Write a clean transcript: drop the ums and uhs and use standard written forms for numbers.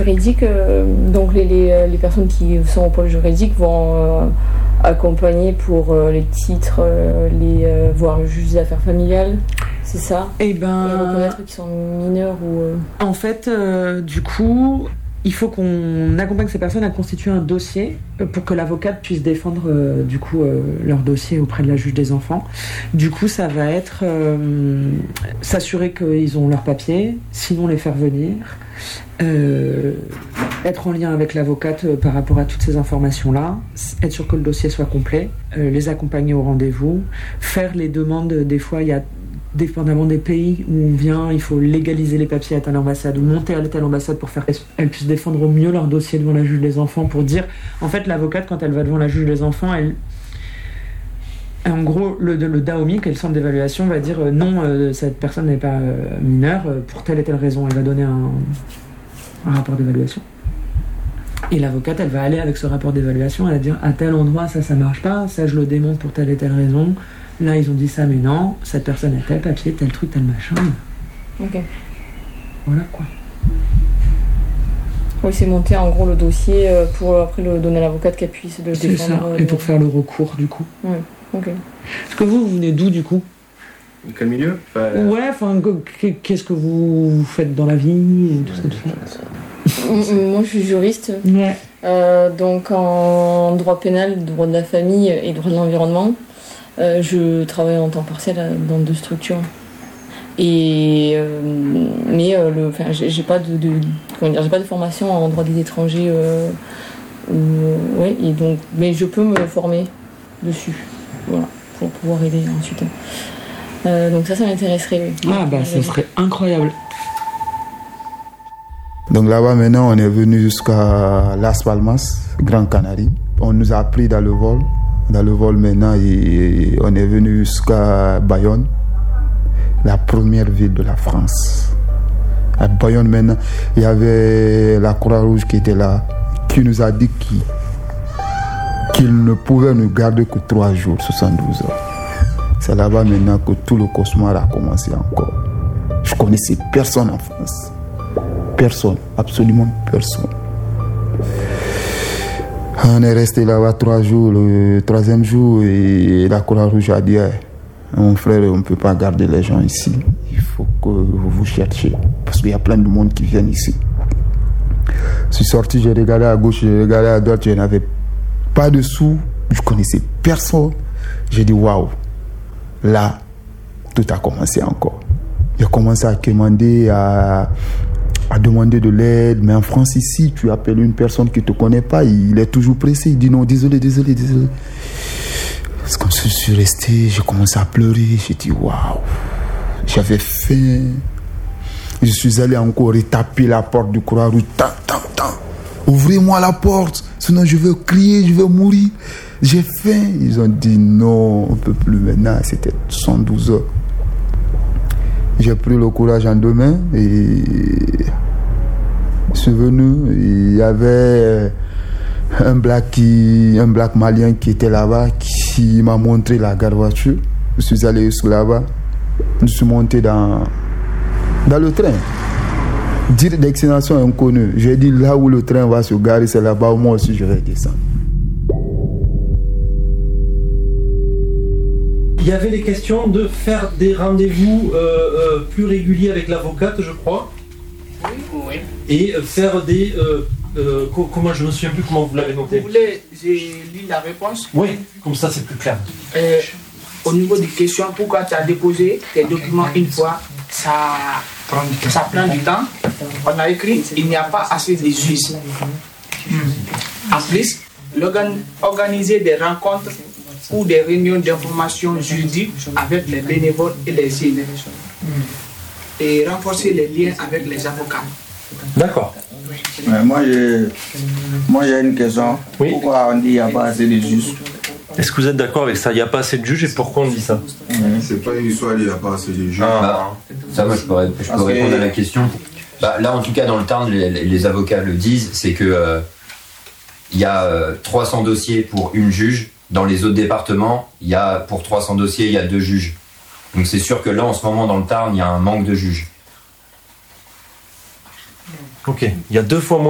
juridique, donc les personnes qui sont au pôle juridique vont accompagner pour les titres, voir le juge des affaires familiales, c'est ça? Et reconnaître qu'ils sont mineurs ou... En fait, du coup, il faut qu'on accompagne ces personnes à constituer un dossier pour que l'avocate puisse défendre leur dossier auprès de la juge des enfants. Du coup, ça va être s'assurer qu'ils ont leurs papiers, sinon les faire venir, être en lien avec l'avocate par rapport à toutes ces informations-là, être sûr que le dossier soit complet, les accompagner au rendez-vous, faire les demandes. Des fois, il y a, dépendamment des pays où on vient, il faut légaliser les papiers à telle ambassade ou monter à telle ambassade pour faire qu'elles puissent défendre au mieux leur dossier devant la juge des enfants, pour dire, en fait, l'avocate, quand elle va devant la juge des enfants, en gros, le DAOMI, qui est le centre d'évaluation, va dire non, cette personne n'est pas mineure pour telle et telle raison. Elle va donner un rapport d'évaluation. Et l'avocate, elle va aller avec ce rapport d'évaluation, elle va dire à tel endroit, ça marche pas, ça je le démonte pour telle et telle raison. Là, ils ont dit ça, mais non, cette personne a tel papier, tel truc, tel machin. Ok. Voilà quoi. Oui, c'est monter en gros le dossier pour après le donner à l'avocate qu'elle puisse le défendre. C'est ça, et pour faire le recours du coup. Oui, ok. Est-ce que vous venez d'où du coup? De quel milieu? Ouais, enfin, qu'est-ce que vous faites dans la vie et tout ça? Moi, je suis juriste. Ouais. Donc en droit pénal, droit de la famille et droit de l'environnement. Je travaille en temps partiel dans 2 structures. Et j'ai pas j'ai pas de formation en droit des étrangers. Et donc, mais je peux me former dessus, voilà, pour pouvoir aider ensuite. Donc ça m'intéresserait. Oui. Ah bah ça serait incroyable. Donc là-bas maintenant on est venu jusqu'à Las Palmas, Gran Canaria. On nous a pris dans le vol. Dans le vol maintenant, et on est venu jusqu'à Bayonne, la première ville de la France. À Bayonne maintenant, il y avait la Croix-Rouge qui était là, qui nous a dit qu'il ne pouvait nous garder que 3 jours, 72 heures. C'est là-bas maintenant que tout le cauchemar a commencé encore. Je connaissais personne en France. Personne, absolument personne. On est resté là-bas 3 jours. Le 3e jour, et la Croix-Rouge a dit mon frère, on ne peut pas garder les gens ici. Il faut que vous cherchiez. Parce qu'il y a plein de monde qui viennent ici. Je suis sorti, j'ai regardé à gauche, j'ai regardé à droite, je n'avais pas de sous. Je connaissais personne. J'ai dit waouh. Là, tout a commencé encore. J'ai commencé à demander de l'aide, mais en France ici, tu appelles une personne qui ne te connaît pas, il est toujours pressé, il dit non, désolé. C'est comme ça que je suis resté, j'ai commencé à pleurer, j'ai dit waouh, j'avais faim. Je suis allé encore retaper la porte du Croix-Rouge, ouvrez-moi la porte, sinon je veux crier, je veux mourir, j'ai faim. Ils ont dit non, on ne peut plus maintenant, c'était 112 heures. J'ai pris le courage en 2 mains et je suis venu. Il y avait un black malien qui était là-bas, qui m'a montré la gare voiture. Je suis allé jusque là-bas. Je suis monté dans le train. Dire destination inconnue. J'ai dit là où le train va se garer, c'est là-bas où moi aussi je vais descendre. Il y avait les questions de faire des rendez-vous plus réguliers avec l'avocate, je crois. Oui. Et faire des... comment, je me souviens plus comment vous l'avez noté. Vous voulez, j'ai lu la réponse. Oui, comme ça c'est plus clair. Au niveau des questions, pourquoi tu as déposé tes documents une fois, ça prend du temps. On a écrit, il n'y a pas assez de juges. En plus, organiser des rencontres ou des réunions d'information juridique avec les bénévoles et les élus. Et renforcer les liens avec les avocats. D'accord. Moi j'ai une question. Oui. Pourquoi on dit qu'il n'y a pas assez de juges? Est-ce que vous êtes d'accord avec ça? Il n'y a pas assez de juges et pourquoi on dit ça? C'est pas une histoire, il n'y a pas assez de juges. Ça, moi, je peux répondre à la question. Là, en tout cas, dans le Tarn, les avocats le disent, c'est que il y a 300 dossiers pour une juge. Dans les autres départements, pour 300 dossiers, il y a 2 juges. Donc c'est sûr que là, en ce moment, dans le Tarn, il y a un manque de juges. Ok, il y a 2 fois moins